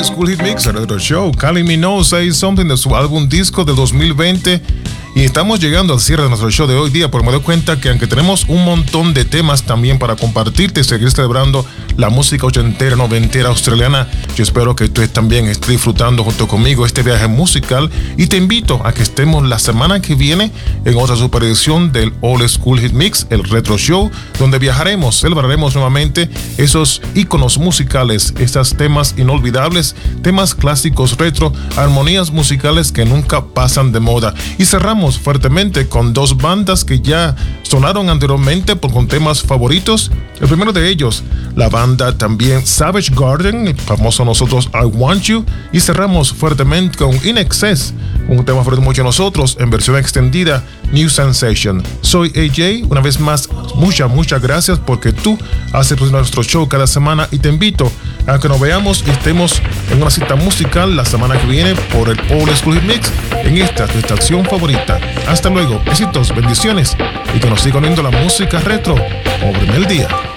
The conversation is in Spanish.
School Hit Mix, el Retro Show. Kylie Minogue, Say Something, de su álbum disco de 2020. Y estamos llegando al cierre de nuestro show de hoy día, porque me doy cuenta que aunque tenemos un montón de temas también para compartirte y seguir celebrando la música ochentera, noventera, australiana, yo espero que tú también estés disfrutando junto conmigo este viaje musical y te invito a que estemos la semana que viene en otra superedición del Old School Hit Mix, el Retro Show, donde viajaremos, celebraremos nuevamente esos íconos musicales, esos temas inolvidables, temas clásicos retro, armonías musicales que nunca pasan de moda. Y cerramos fuertemente con dos bandas que ya sonaron anteriormente con temas favoritos. El primero de ellos, la banda también Savage Garden, el famoso nosotros I Want You, y cerramos fuertemente con In Excess, un tema favorito mucho de nosotros en versión extendida, New Sensation. Soy AJ, una vez más, muchas gracias porque tú haces nuestro show cada semana y te invito a que nos veamos y estemos en una cita musical la semana que viene por el Old School Hit Mix en esta tu estación favorita. Hasta luego, éxitos, bendiciones y que nos siga uniendo la música retro como primer día.